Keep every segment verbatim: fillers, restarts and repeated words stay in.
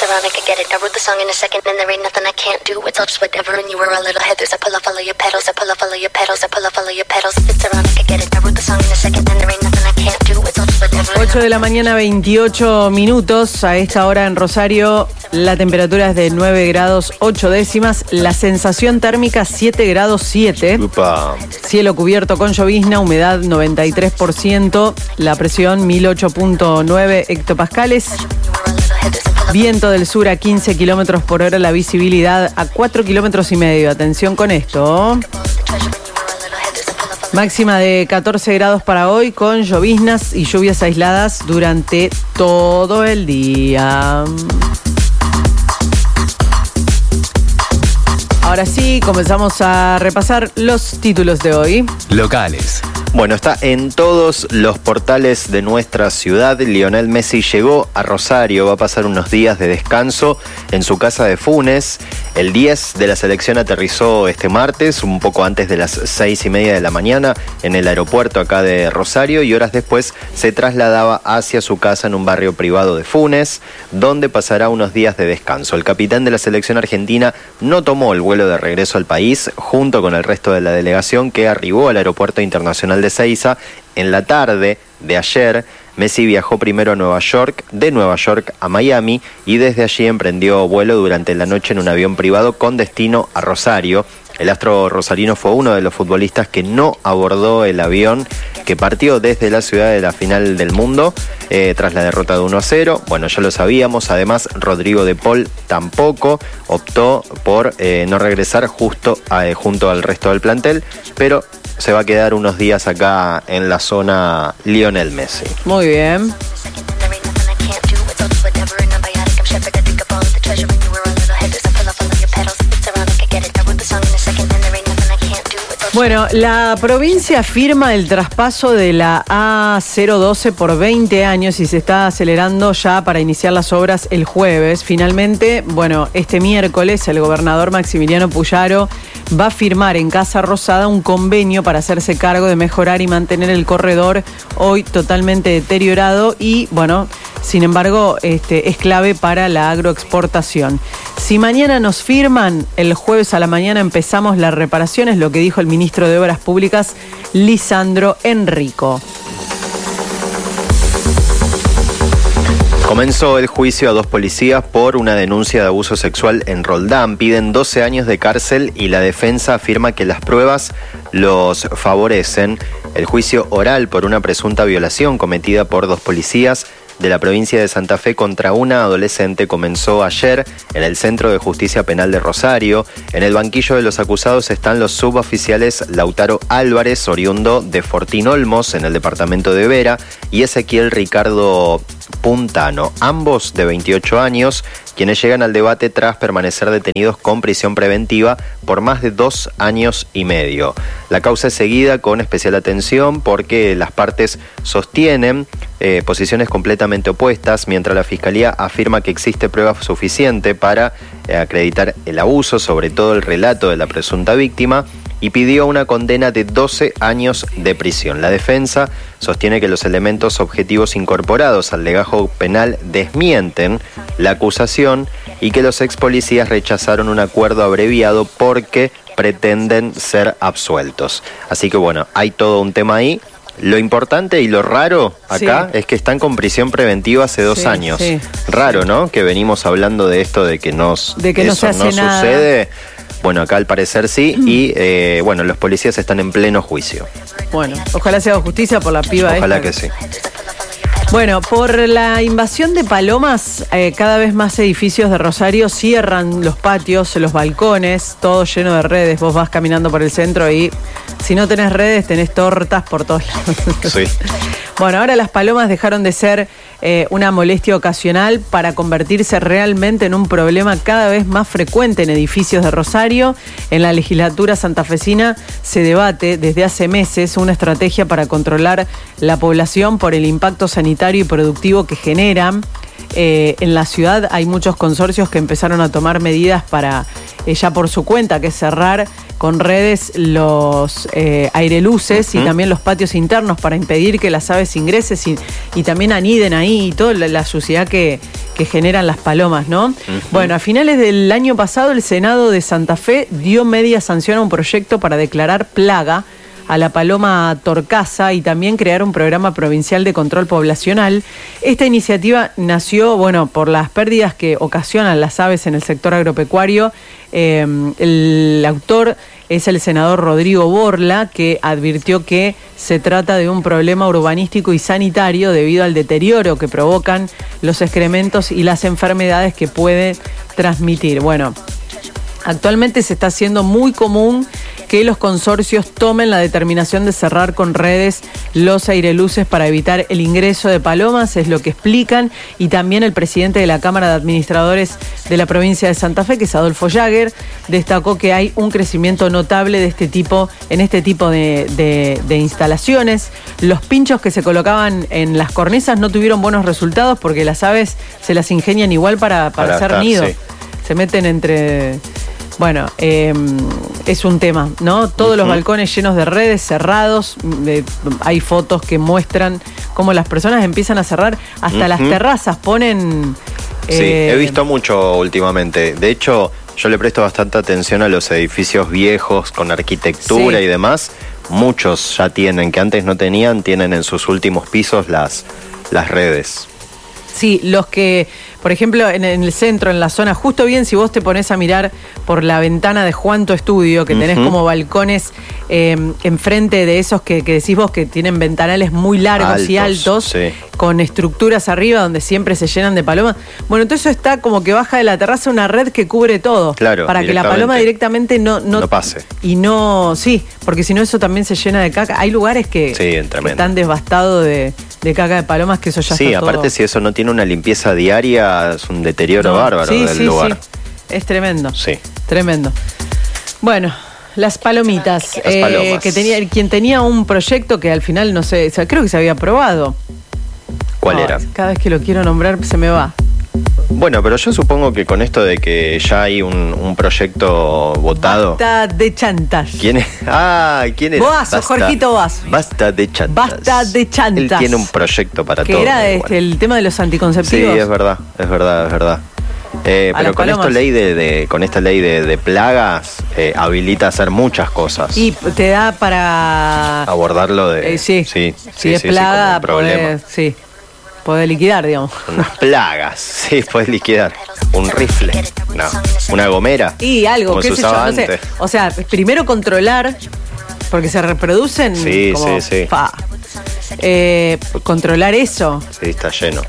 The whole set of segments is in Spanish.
around, I could get it. I wrote the song in a second and there ain't nothing I can't do. It's all just whatever and you were a little heathers. I pull off all of your pedals, I pull off all of your pedals, I pull off all of your pedals. It's around, I could get it. I wrote the song in a second and there ain't nothing I can't do. It's all just whatever. ocho de la mañana, veintiocho minutos. A esta hora en Rosario la temperatura es de nueve grados ocho décimas. La sensación térmica siete grados siete. Upa. Cielo cubierto con llovizna, humedad noventa y tres por ciento. La presión mil ocho punto nueve hectopascales. Viento del sur a quince kilómetros por hora. La visibilidad a cuatro kilómetros y medio. Atención con esto. Máxima de catorce grados para hoy, con lloviznas y lluvias aisladas durante todo el día. Ahora sí, comenzamos a repasar los títulos de hoy. Locales. Bueno, está en todos los portales de nuestra ciudad. Lionel Messi llegó a Rosario, va a pasar unos días de descanso en su casa de Funes. El diez de la selección aterrizó este martes, un poco antes de las seis y media de la mañana, en el aeropuerto acá de Rosario, y horas después se trasladaba hacia su casa en un barrio privado de Funes, donde pasará unos días de descanso. El capitán de la selección argentina no tomó el vuelo de regreso al país, junto con el resto de la delegación que arribó al aeropuerto internacional de Ezeiza en la tarde de ayer. Messi viajó primero a Nueva York, de Nueva York a Miami, y desde allí emprendió vuelo durante la noche en un avión privado con destino a Rosario. El astro rosarino fue uno de los futbolistas que no abordó el avión que partió desde la ciudad de la final del mundo eh, tras la derrota de uno a cero. Bueno, ya lo sabíamos. Además, Rodrigo de Paul tampoco optó por eh, no regresar justo a, eh, junto al resto del plantel, pero se va a quedar unos días acá en la zona Lionel Messi. Muy bien. Bueno, la provincia firma el traspaso de la A cero doce por veinte años y se está acelerando ya para iniciar las obras el jueves. Finalmente, bueno, este miércoles el gobernador Maximiliano Puyaro va a firmar en Casa Rosada un convenio para hacerse cargo de mejorar y mantener el corredor hoy totalmente deteriorado y, bueno, sin embargo, este, es clave para la agroexportación. Si mañana nos firman, el jueves a la mañana empezamos las reparaciones, lo que dijo el ministro de Obras Públicas, Lisandro Enrico. Comenzó el juicio a dos policías por una denuncia de abuso sexual en Roldán. Piden doce años de cárcel y la defensa afirma que las pruebas los favorecen. El juicio oral por una presunta violación cometida por dos policías de la provincia de Santa Fe contra una adolescente comenzó ayer en el Centro de Justicia Penal de Rosario. En el banquillo de los acusados están los suboficiales Lautaro Álvarez, oriundo de Fortín Olmos, en el departamento de Vera, y Ezequiel Ricardo Puntano, ambos de veintiocho años, quienes llegan al debate tras permanecer detenidos con prisión preventiva por más de dos años y medio. La causa es seguida con especial atención porque las partes sostienen eh, posiciones completamente opuestas, mientras la Fiscalía afirma que existe prueba suficiente para eh, acreditar el abuso, sobre todo el relato de la presunta víctima, y pidió una condena de doce años de prisión. La defensa sostiene que los elementos objetivos incorporados al legajo penal desmienten la acusación y que los ex policías rechazaron un acuerdo abreviado porque pretenden ser absueltos. Así que bueno, hay todo un tema ahí. Lo importante y lo raro acá sí. es que están con prisión preventiva hace dos sí, años. Sí. Raro, ¿no? Que venimos hablando de esto de que, nos, de que eso no, se no hace nada. sucede. Bueno, acá al parecer sí, mm. y eh, bueno, los policías están en pleno juicio. Bueno, ojalá se haga justicia por la piba. Ojalá esta. que sí. Bueno, por la invasión de palomas, eh, cada vez más edificios de Rosario cierran los patios, los balcones, todo lleno de redes. Vos vas caminando por el centro y si no tenés redes, tenés tortas por todos lados. Sí. Bueno, ahora las palomas dejaron de ser eh, una molestia ocasional para convertirse realmente en un problema cada vez más frecuente en edificios de Rosario. En la legislatura santafesina se debate desde hace meses una estrategia para controlar la población por el impacto sanitario y productivo que generan. Eh, en la ciudad hay muchos consorcios que empezaron a tomar medidas para ella por su cuenta, que es cerrar con redes los eh, aireluces uh-huh. y también los patios internos para impedir que las aves ingresen y, y también aniden ahí y toda la, la suciedad que, que generan las palomas, ¿no? Uh-huh. Bueno, a finales del año pasado el Senado de Santa Fe dio media sanción a un proyecto para declarar plaga a la paloma torcaza y también crear un programa provincial de control poblacional. Esta iniciativa nació, bueno, por las pérdidas que ocasionan las aves en el sector agropecuario. Eh, el autor es el senador Rodrigo Borla, que advirtió que se trata de un problema urbanístico y sanitario debido al deterioro que provocan los excrementos y las enfermedades que puede transmitir. Bueno, actualmente se está haciendo muy común que los consorcios tomen la determinación de cerrar con redes los aireluces para evitar el ingreso de palomas, es lo que explican, y también el presidente de la Cámara de Administradores de la provincia de Santa Fe, que es Adolfo Jagger, destacó que hay un crecimiento notable de este tipo, en este tipo de, de, de instalaciones. Los pinchos que se colocaban en las cornisas no tuvieron buenos resultados porque las aves se las ingenian igual para, para, para hacer estar, nido. Sí. Se meten entre... Bueno, eh, es un tema, ¿no? Todos uh-huh. los balcones llenos de redes, cerrados. Eh, hay fotos que muestran cómo las personas empiezan a cerrar. Hasta uh-huh. las terrazas ponen... Eh, sí, he visto mucho últimamente. De hecho, yo le presto bastante atención a los edificios viejos con arquitectura sí. y demás. Muchos ya tienen, que antes no tenían, tienen en sus últimos pisos las, las redes. Sí, los que, por ejemplo, en, en el centro, en la zona, justo bien, si vos te pones a mirar por la ventana de Juanto Estudio, que tenés uh-huh. como balcones eh, enfrente de esos que, que decís vos que tienen ventanales muy largos altos, y altos, sí. con estructuras arriba donde siempre se llenan de palomas. Bueno, entonces eso está como que baja de la terraza una red que cubre todo. Claro, para que la paloma directamente no, no, no pase. Y no, sí, porque si no eso también se llena de caca. Hay lugares que, sí, que están devastados de... de caca de palomas, que eso ya sí, está todo. Sí, aparte si eso no tiene una limpieza diaria, es un deterioro no, bárbaro sí, del sí, lugar. Sí. Es tremendo. Sí. Tremendo. Bueno, las palomitas. Las eh, palomas. Que tenía, quien tenía un proyecto que al final, no sé, creo que se había aprobado. ¿Cuál oh, era? Cada vez que lo quiero nombrar se me va. Bueno, pero yo supongo que con esto de que ya hay un, un proyecto votado... Basta de chantas. ¿Quién es? Ah, ¿quién es? Boazo, Jorgito Boazo. Basta de chantas. Basta de chantas. Él tiene un proyecto para que todo. Que era este, el tema de los anticonceptivos. Sí, es verdad, es verdad, es verdad. Eh, pero con esta ley de, de con esta ley de, de plagas eh, habilita hacer muchas cosas. Y te da para abordarlo de eh, sí, sí, si sí, es sí, plaga, sí, problema. Poder, sí. Poder liquidar, digamos. Unas plagas, sí, puedes liquidar. Un rifle, no, una gomera. Y algo, como qué se sé yo, usaba no sé. antes. O sea, primero controlar, porque se reproducen. Sí, como, sí, sí. Pa. Eh, controlar eso. Sí, está lleno.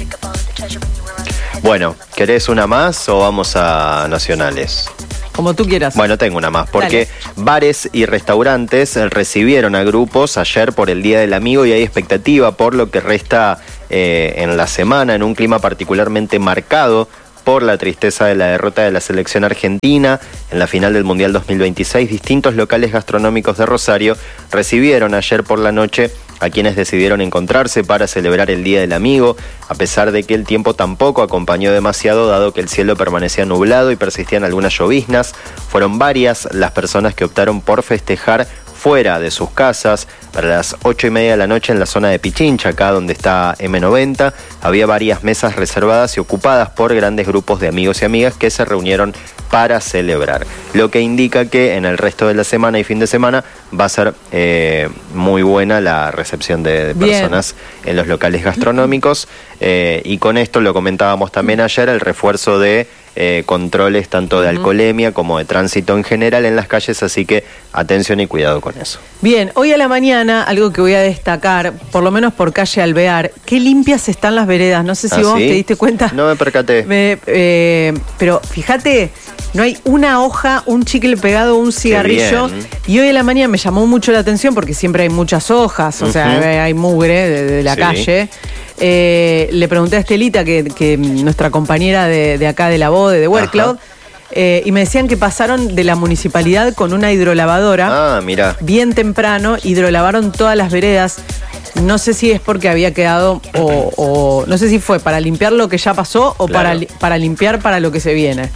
Bueno, ¿querés una más o vamos a nacionales? Como tú quieras. Bueno, tengo una más, porque Dale. Bares y restaurantes recibieron a grupos ayer por el Día del Amigo y hay expectativa por lo que resta eh, en la semana, en un clima particularmente marcado por la tristeza de la derrota de la selección argentina en la final del Mundial dos mil veintiséis. Distintos locales gastronómicos de Rosario recibieron ayer por la noche a quienes decidieron encontrarse para celebrar el Día del Amigo, a pesar de que el tiempo tampoco acompañó demasiado, dado que el cielo permanecía nublado y persistían algunas lloviznas. Fueron varias las personas que optaron por festejar fuera de sus casas. Para las ocho y media de la noche en la zona de Pichincha, acá donde está eme noventa, había varias mesas reservadas y ocupadas por grandes grupos de amigos y amigas que se reunieron para celebrar. Lo que indica que en el resto de la semana y fin de semana va a ser eh, muy buena la recepción de, de personas en los locales gastronómicos. Eh, y con esto, lo comentábamos también ayer, el refuerzo de eh, controles tanto de alcoholemia como de tránsito en general en las calles, así que atención y cuidado con eso. Bien, hoy a la mañana, algo que voy a destacar, por lo menos por calle Alvear, qué limpias están las veredas. No sé si ¿Ah, vos sí? te diste cuenta. No me percaté. Me, eh, pero fíjate, no hay una hoja, un chicle pegado, un cigarrillo. Y hoy a la mañana me llamó mucho la atención porque siempre hay muchas hojas, o uh-huh. sea, hay mugre de, de la sí. calle. Eh, le pregunté a Estelita, que, que nuestra compañera de, de acá de la BODE, de Workcloud, eh, y me decían que pasaron de la municipalidad con una hidrolavadora. Ah, mira. Bien temprano, hidrolavaron todas las veredas. No sé si es porque había quedado, o, o no sé si fue para limpiar lo que ya pasó o claro. para, para limpiar para lo que se viene.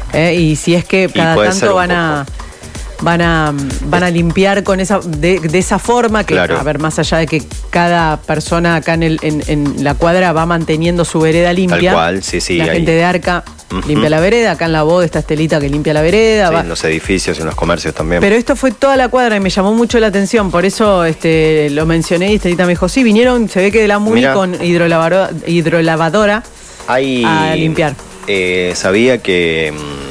Eh, y si es que cada tanto van a... Van a, van a limpiar con esa de, de esa forma que, claro. A ver, más allá de que cada persona acá en, el, en, en la cuadra va manteniendo su vereda limpia. Tal cual, sí, sí. La ahí. gente de Arca uh-huh. limpia la vereda, acá en la Boda está Estelita que limpia la vereda. Sí, va. En los edificios, en los comercios también. Pero esto fue toda la cuadra y me llamó mucho la atención, por eso este, lo mencioné y Estelita me dijo, sí, vinieron, se ve que de la MUNI con hidrolavadora, hidrolavadora Hay, a limpiar. Eh, sabía que...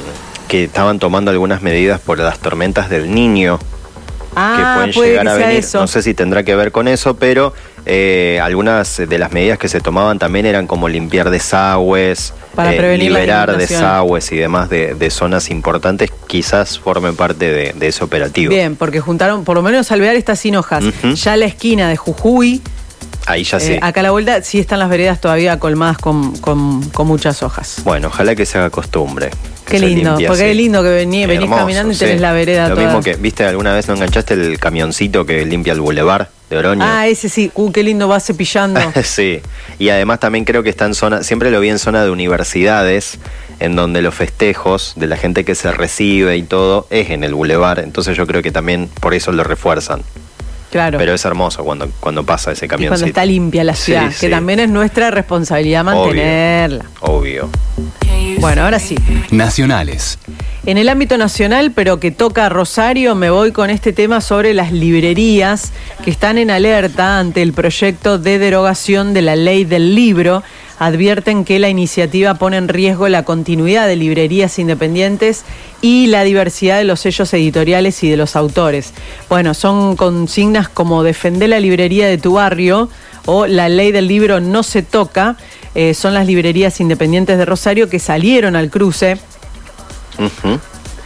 que estaban tomando algunas medidas por las tormentas del Niño ah, que pueden puede llegar que a sea venir. Eso. No sé si tendrá que ver con eso, pero eh, algunas de las medidas que se tomaban también eran como limpiar desagües, para eh, prevenir liberar la desagües y demás de, de zonas importantes, quizás formen parte de, de ese operativo. Bien, porque juntaron, por lo menos Alvear está sin hojas. Uh-huh. Ya la esquina de Jujuy, ahí ya sí. Eh, acá a la vuelta sí están las veredas todavía colmadas con, con, con muchas hojas. Bueno, ojalá que se haga costumbre. Qué lindo, limpia, porque sí. Es lindo que vení, venís hermoso, caminando y tenés sí. la vereda Lo toda. mismo que, ¿viste alguna vez no enganchaste el camioncito que limpia el bulevar de Oroño? Ah, ese sí, uh, qué lindo, va cepillando. Sí, y además también creo que está en zona, siempre lo vi en zona de universidades, en donde los festejos de la gente que se recibe y todo es en el bulevar, entonces yo creo que también por eso lo refuerzan. Claro. Pero es hermoso cuando, cuando pasa ese camioncito. Y cuando está limpia la ciudad, sí, que sí. también es nuestra responsabilidad mantenerla. Obvio. Obvio. Bueno, ahora sí. Nacionales. En el ámbito nacional, pero que toca a Rosario, me voy con este tema sobre las librerías que están en alerta ante el proyecto de derogación de la ley del libro. Advierten que la iniciativa pone en riesgo la continuidad de librerías independientes y la diversidad de los sellos editoriales y de los autores. Bueno, son consignas como defender la librería de tu barrio o la ley del libro no se toca. Eh, son las librerías independientes de Rosario que salieron al cruce. Uh-huh.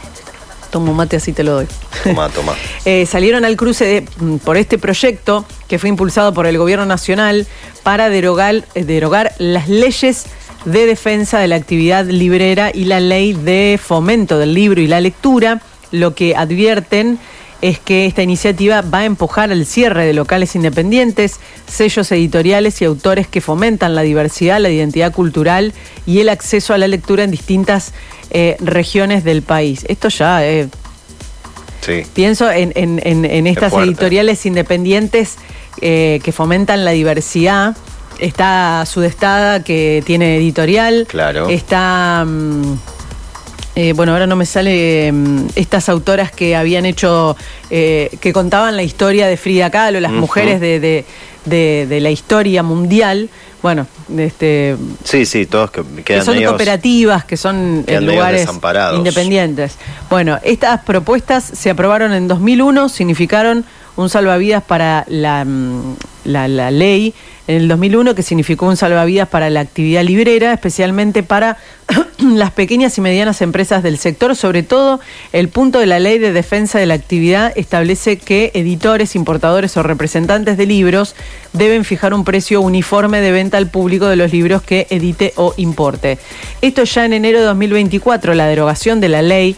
Tomo mate, así te lo doy. Toma, toma. eh, salieron al cruce de, por este proyecto que fue impulsado por el Gobierno Nacional para derogar, eh, derogar las leyes de defensa de la actividad librera y la ley de fomento del libro y la lectura. Lo que advierten es que esta iniciativa va a empujar el cierre de locales independientes, sellos editoriales y autores que fomentan la diversidad, la identidad cultural y el acceso a la lectura en distintas eh, regiones del país. Esto ya es... Eh, sí. Pienso en, en, en, en estas editoriales independientes eh, que fomentan la diversidad. Está Sudestada, que tiene editorial. Claro. Está... Um, Eh, bueno, ahora no me sale eh, estas autoras que habían hecho, eh, que contaban la historia de Frida Kahlo, las uh-huh. mujeres de, de, de, de la historia mundial. Bueno, este, sí, sí, todos que quedan que son medios, cooperativas, que son en lugares independientes. Bueno, estas propuestas se aprobaron en dos mil uno, significaron un salvavidas para la, la, la ley en el dos mil uno, que significó un salvavidas para la actividad librera, especialmente para las pequeñas y medianas empresas del sector. Sobre todo, el punto de la Ley de Defensa de la Actividad establece que editores, importadores o representantes de libros deben fijar un precio uniforme de venta al público de los libros que edite o importe. Esto ya en enero de dos mil veinticuatro, la derogación de la ley